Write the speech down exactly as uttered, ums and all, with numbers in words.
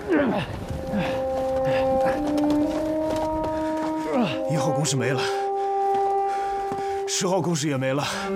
一号工事没了，十号工事也没了。